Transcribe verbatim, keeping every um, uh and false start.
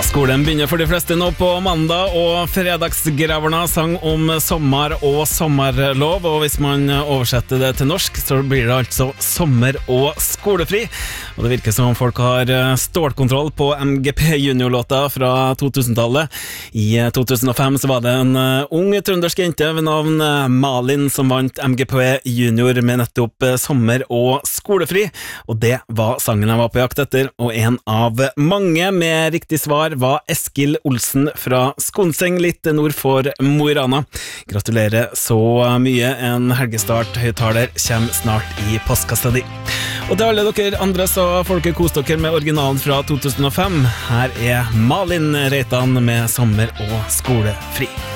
Skolen begynner for de fleste nå på mandag, og fredagsgraverne sang om sommer og sommerlov, og hvis man oversetter det til norsk, så blir det altså sommer og skolefri. Og det virker som om folk har stålkontroll på M G P Junior-låta fra to-tusentallet. I to tusen og fem så var det en ung trøndersk jente ved navn Malin som vant M G P Junior med nettopp sommer og skolefri, og det var sangen jeg var på jakt etter, og en av mange med riktig svar var Eskil Olsen fra Skonseng, litt nord for Mo i Rana. Gratulerer så mye, en helgestart-høyttaler kommer snart i postkassa di. Og til alle dere andre så får dere kose dere med originalen fra to tusen og fem. Her er Malin Reitan med sommer og skolefri.